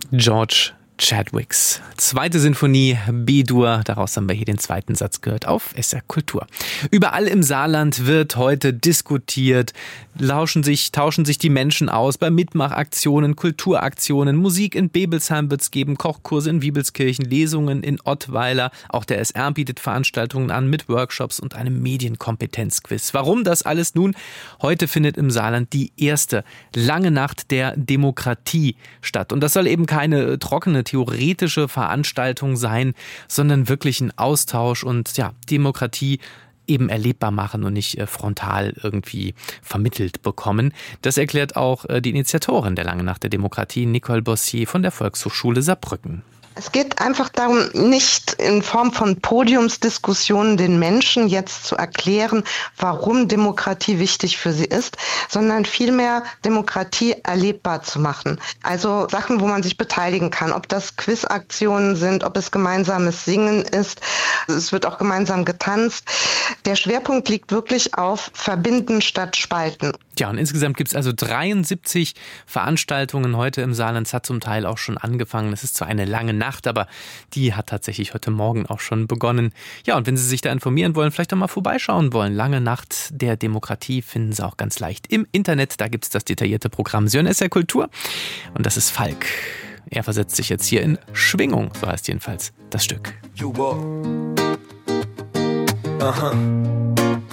George Chadwicks zweite Sinfonie B-Dur, daraus haben wir hier den zweiten Satz gehört auf SR Kultur. Überall im Saarland wird heute diskutiert, tauschen sich die Menschen aus bei Mitmachaktionen, Kulturaktionen, Musik in Bebelsheim wird es geben, Kochkurse in Wiebelskirchen, Lesungen in Ottweiler, auch der SR bietet Veranstaltungen an mit Workshops und einem Medienkompetenzquiz. Warum das alles nun? Heute findet im Saarland die erste lange Nacht der Demokratie statt und das soll eben keine trockene theoretische Veranstaltung sein, sondern wirklich ein Austausch und Demokratie eben erlebbar machen und nicht frontal irgendwie vermittelt bekommen. Das erklärt auch die Initiatorin der Langen Nacht der Demokratie, Nicole Bossier von der Volkshochschule Saarbrücken. Es geht einfach darum, nicht in Form von Podiumsdiskussionen den Menschen jetzt zu erklären, warum Demokratie wichtig für sie ist, sondern vielmehr Demokratie erlebbar zu machen. Also Sachen, wo man sich beteiligen kann, ob das Quizaktionen sind, ob es gemeinsames Singen ist. Es wird auch gemeinsam getanzt. Der Schwerpunkt liegt wirklich auf Verbinden statt Spalten. Ja, und insgesamt gibt es also 73 Veranstaltungen heute im Saarland. Es hat zum Teil auch schon angefangen. Es ist zwar eine lange Nacht, aber die hat tatsächlich heute Morgen auch schon begonnen. Ja, und wenn Sie sich da informieren wollen, vielleicht auch mal vorbeischauen wollen. Lange Nacht der Demokratie finden Sie auch ganz leicht im Internet. Da gibt es das detaillierte Programm. Sie hören SR Kultur. Und das ist Falk. Er versetzt sich jetzt hier in Schwingung, so heißt jedenfalls das Stück. Aha.